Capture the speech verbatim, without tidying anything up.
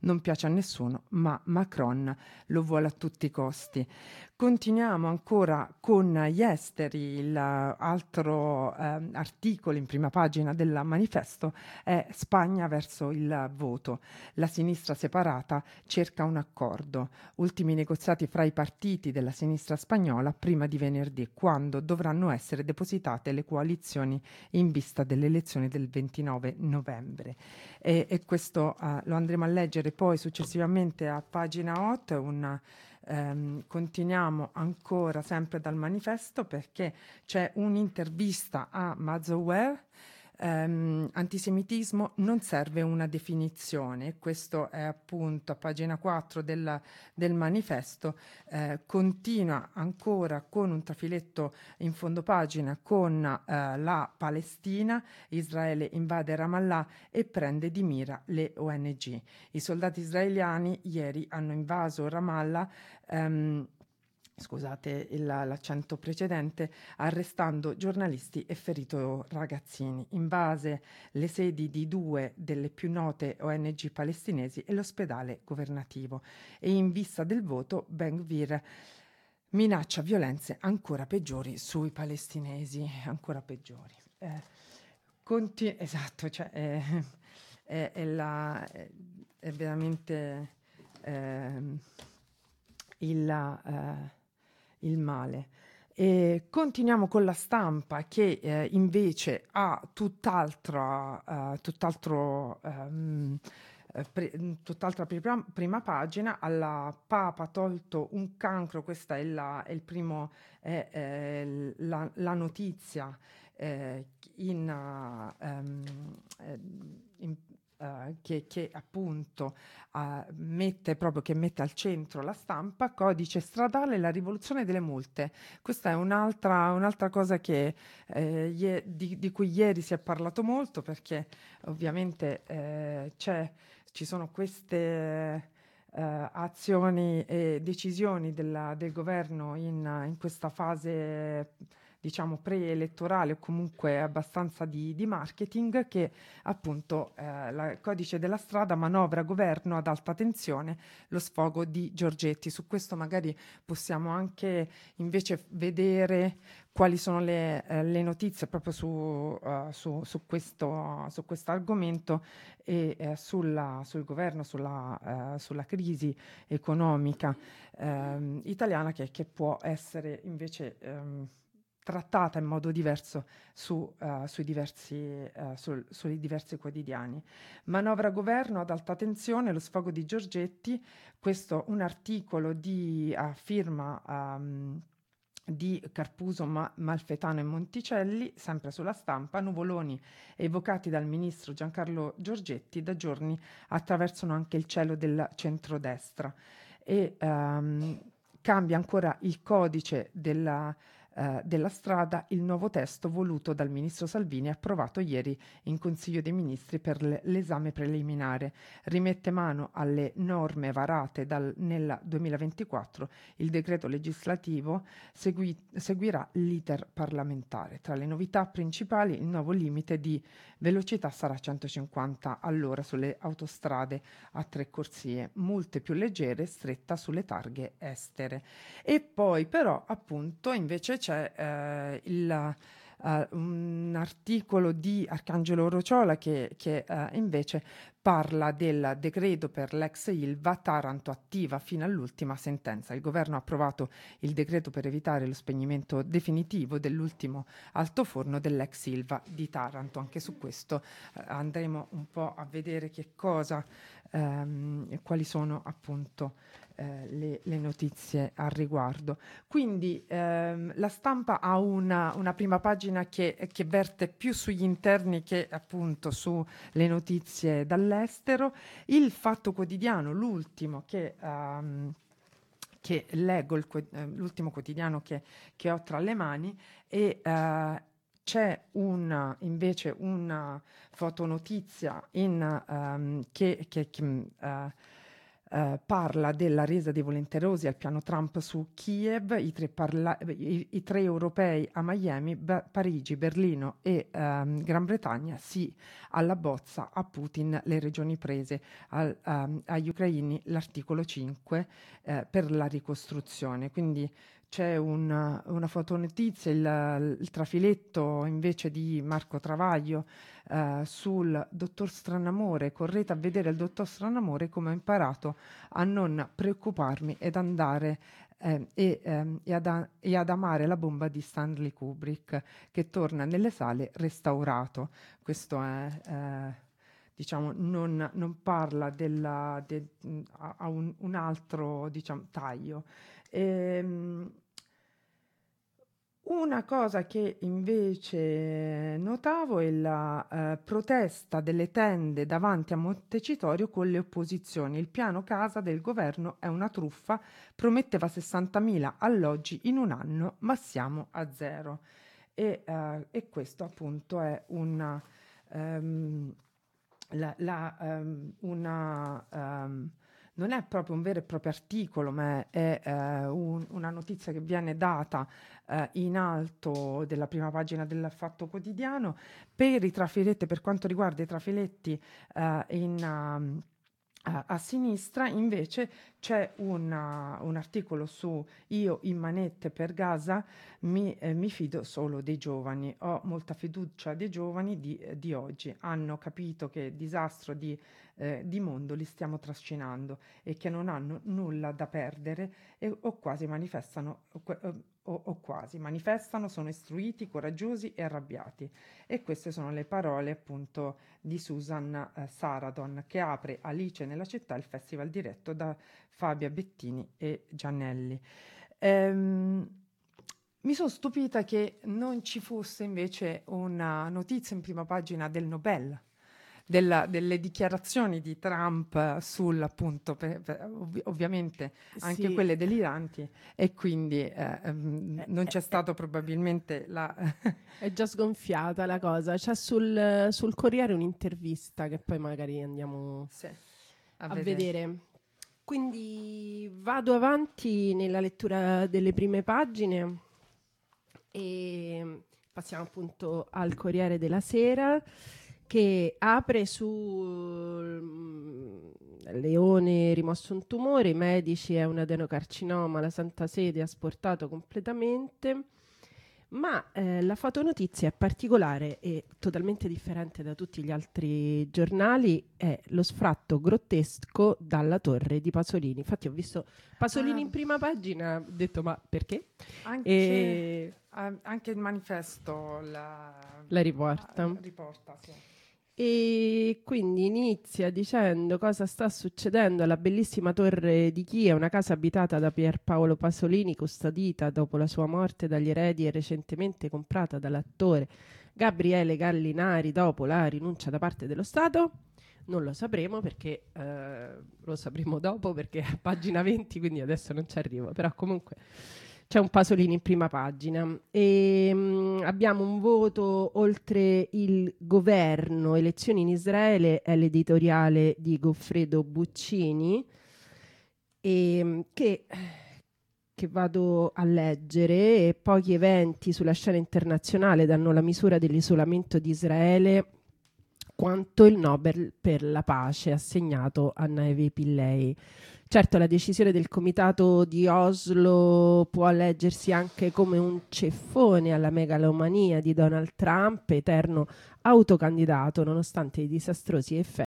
non piace a nessuno, ma Macron lo vuole a tutti i costi. Continuiamo ancora con gli esteri, l'altro eh, articolo in prima pagina del manifesto è Spagna verso il voto. La sinistra separata cerca un accordo. Ultimi negoziati fra i partiti della sinistra spagnola prima di venerdì, quando dovranno essere depositate le coalizioni in vista delle elezioni del ventinove novembre. E, e questo uh, lo andremo a leggere poi successivamente a pagina otto, un Um, continuiamo ancora sempre dal manifesto perché c'è un'intervista a Mazowere. Um, antisemitismo non serve una definizione, questo è appunto a pagina quattro del, del manifesto. Eh, continua ancora con un trafiletto in fondo pagina con eh, la Palestina. Israele invade Ramallah e prende di mira le O N G. I soldati israeliani ieri hanno invaso Ramallah, um, scusate il, l'accento precedente, arrestando giornalisti e ferito ragazzini. Invase le sedi di due delle più note O N G palestinesi e l'ospedale governativo. E in vista del voto, Ben-Gvir minaccia violenze ancora peggiori sui palestinesi, ancora peggiori. Eh, conti- esatto, cioè, eh, è, è, la, è, è veramente eh, il... Eh, il male. E continuiamo con la stampa che eh, invece ha tutt'altra, uh, tutt'altro, um, pre- tutt'altra prima, prima pagina. Alla Papa tolto un cancro, questa è, la, è il primo, è, è la, la notizia eh, in, uh, um, in Uh, che, che appunto uh, mette proprio che mette al centro la stampa. Codice stradale, la rivoluzione delle multe. Questa è un'altra, un'altra cosa che, eh, ie, di, di cui ieri si è parlato molto, perché ovviamente eh, c'è, ci sono queste eh, azioni e decisioni della, del governo in, in questa fase, diciamo, preelettorale o comunque abbastanza di, di marketing, che appunto eh, il codice della strada manovra governo ad alta tensione, lo sfogo di Giorgetti. Su questo magari possiamo anche invece vedere quali sono le, eh, le notizie proprio su, uh, su, su questo su questo argomento e eh, sulla, sul governo, sulla, uh, sulla crisi economica ehm, italiana che, che può essere invece ehm, trattata in modo diverso su, uh, sui, diversi, uh, sul, sui diversi quotidiani. Manovra governo ad alta tensione, lo sfogo di Giorgetti. Questo un articolo di uh, firma um, di Carpuso, Ma- Malfetano e Monticelli, sempre sulla stampa. Nuvoloni evocati dal ministro Giancarlo Giorgetti da giorni attraversano anche il cielo del centrodestra. E um, cambia ancora il codice della Uh, della strada, il nuovo testo voluto dal ministro Salvini, approvato ieri in Consiglio dei Ministri per l- l'esame preliminare. Rimette mano alle norme varate dal, nel duemilaventiquattro. Il decreto legislativo segui- seguirà l'iter parlamentare. Tra le novità principali, il nuovo limite di velocità sarà centocinquanta all'ora sulle autostrade a tre corsie, multe più leggere, stretta sulle targhe estere. E poi però appunto invece c'è eh, il, uh, un articolo di Arcangelo Rociola che, che uh, invece parla del decreto per l'ex Ilva. Taranto attiva fino all'ultima sentenza. Il governo ha approvato il decreto per evitare lo spegnimento definitivo dell'ultimo altoforno dell'ex Ilva di Taranto. Anche su questo uh, andremo un po' a vedere che cosa, um, quali sono appunto Eh, le, le notizie al riguardo. Quindi ehm, la stampa ha una, una prima pagina che, che verte più sugli interni che appunto sulle notizie dall'estero. Il Fatto Quotidiano, l'ultimo che... Um, che leggo, il, l'ultimo quotidiano che, che ho tra le mani, e uh, c'è una, invece una fotonotizia in, um, che, che, che uh, Uh, parla della resa dei volenterosi al piano Trump su Kiev, i tre, parla- i, i tre europei a Miami, Be- Parigi, Berlino e um, Gran Bretagna sì alla bozza, a Putin le regioni prese, al, um, agli ucraini l'articolo cinque uh, per la ricostruzione. Quindi c'è una, una fotonotizia, il, il trafiletto invece di Marco Travaglio Uh, sul dottor Stranamore. Correte a vedere il dottor Stranamore, come ho imparato a non preoccuparmi ed andare eh, e, ehm, e, ad, e ad amare la bomba di Stanley Kubrick, che torna nelle sale restaurato. Questo è eh, diciamo non, non parla della, de, a un, un altro, diciamo, taglio. Ehm, Una cosa che invece notavo è la eh, protesta delle tende davanti a Montecitorio con le opposizioni. Il piano casa del governo è una truffa, prometteva sessantamila alloggi in un anno, ma siamo a zero. E, eh, e questo appunto è una, ehm, la, la, ehm, una ehm, non è proprio un vero e proprio articolo, ma è eh, un- una notizia che viene data eh, in alto della prima pagina del Fatto Quotidiano. Per i trafiletti, per quanto riguarda i trafiletti eh, in, um, a, a sinistra, invece c'è una- un articolo su Io in manette per Gaza, mi, eh, mi fido solo dei giovani, ho molta fiducia dei giovani di, eh, di oggi, hanno capito che disastro di, eh, di mondo li stiamo trascinando e che non hanno nulla da perdere e, o quasi manifestano o, que- o- o quasi manifestano, sono istruiti, coraggiosi e arrabbiati. E queste sono le parole appunto di Susan eh, Saradon, che apre Alice nella città, il festival diretto da Fabia Bettini e Giannelli. Ehm, mi sono stupita che non ci fosse invece una notizia in prima pagina del Nobel, della- delle dichiarazioni di Trump sul appunto, per- per- ovvi- ovviamente anche Sì, quelle deliranti, e quindi eh, ehm, è, non è- c'è è- stato probabilmente la... è già sgonfiata la cosa. C'è sul, sul Corriere un'intervista che poi magari andiamo Sì, a a vedere. vedere. Quindi vado avanti nella lettura delle prime pagine e passiamo appunto al Corriere della Sera, che apre su mm, Leone rimosso un tumore, i medici è un adenocarcinoma, la Santa Sede ha asportato completamente. Ma eh, la fotonotizia è particolare e totalmente differente da tutti gli altri giornali, è lo sfratto grottesco dalla torre di Pasolini. Infatti ho visto Pasolini Ah, in prima pagina, ho detto ma perché? anche, E ah, anche il manifesto la, la ah, riporta. riporta, sì. E quindi inizia dicendo cosa sta succedendo alla bellissima torre di Chie, una casa abitata da Pierpaolo Pasolini, custodita dopo la sua morte dagli eredi e recentemente comprata dall'attore Gabriele Gallinari dopo la rinuncia da parte dello Stato. Non lo sapremo perché eh, lo sapremo dopo perché è a pagina venti, quindi adesso non ci arrivo, però comunque c'è un Pasolini in prima pagina e mh, abbiamo un voto oltre il governo, elezioni in Israele, è l'editoriale di Goffredo Buccini e, mh, che, che vado a leggere. E pochi eventi sulla scena internazionale danno la misura dell'isolamento di Israele quanto il Nobel per la pace assegnato a Naevi Pillay. Certo, la decisione del comitato di Oslo può leggersi anche come un ceffone alla megalomania di Donald Trump, eterno autocandidato, nonostante i disastrosi effetti